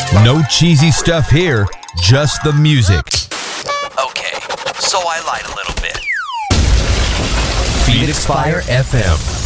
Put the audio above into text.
No cheesy stuff here, just the music. Okay, so I lied a little bit. Phoenix Fire FM.